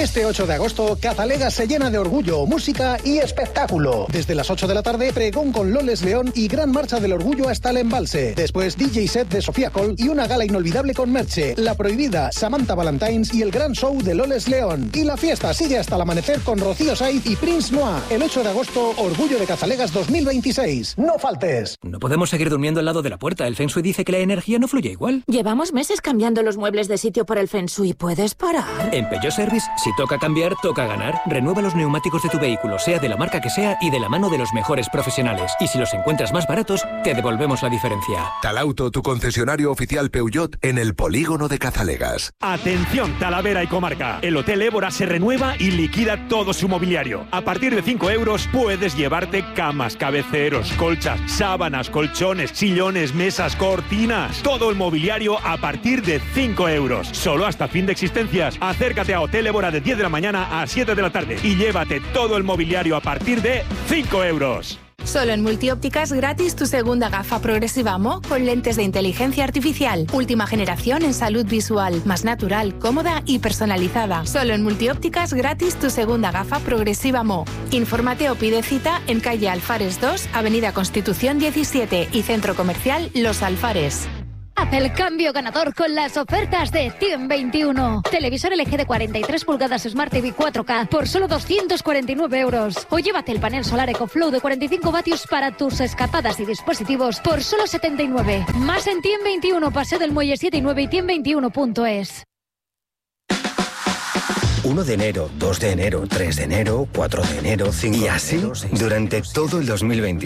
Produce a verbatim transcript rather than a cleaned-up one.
Este ocho de agosto, Cazalegas se llena de orgullo, música y espectáculo. Desde las ocho de la tarde, pregón con Loles León y gran marcha del orgullo hasta el embalse. Después, D J set de Sofía Col y una gala inolvidable con Merche, La Prohibida, Samantha Valentines y el gran show de Loles León. Y la fiesta sigue hasta el amanecer con Rocío Saiz y Prince Noir. El ocho de agosto, Orgullo de Cazalegas dos mil veintiséis. ¡No faltes! No podemos seguir durmiendo al lado de la puerta. El Feng Shui dice que la energía no fluye igual. Llevamos meses cambiando los muebles de sitio por el Feng Shui. ¿Puedes parar? En Peugeot Service, si toca cambiar, toca ganar. Renueva los neumáticos de tu vehículo, sea de la marca que sea y de la mano de los mejores profesionales. Y si los encuentras más baratos, te devolvemos la diferencia. Talauto, tu concesionario oficial Peugeot en el polígono de Cazalegas. Atención, Talavera y comarca. El Hotel Évora se renueva y liquida todo su mobiliario. A partir de cinco euros puedes llevarte camas, cabeceros, colchas, sábanas, colchones, sillones, mesas, cortinas. Todo el mobiliario a partir de cinco euros. Solo hasta fin de existencias. Acércate a Hotel Évora de diez de la mañana a siete de la tarde y llévate todo el mobiliario a partir de cinco euros. Solo en Multiópticas gratis tu segunda gafa progresiva Mo con lentes de inteligencia artificial. Última generación en salud visual, más natural, cómoda y personalizada. Solo en Multiópticas gratis tu segunda gafa progresiva Mo. Infórmate o pide cita en calle Alfares dos, Avenida Constitución diecisiete y Centro Comercial Los Alfares. Haz el cambio ganador con las ofertas de Cien veintiuno. Televisor L G de cuarenta y tres pulgadas Smart T V cuatro K por solo doscientos cuarenta y nueve euros. O llévate el panel solar EcoFlow de cuarenta y cinco vatios para tus escapadas y dispositivos por solo setenta y nueve. Más en Cien veintiuno, Paseo del Muelle siete y nueve y cien veintiuno punto es. uno de enero, dos de enero, tres de enero, cuatro de enero, cinco de enero. Y así durante todo el dos mil veintisiete.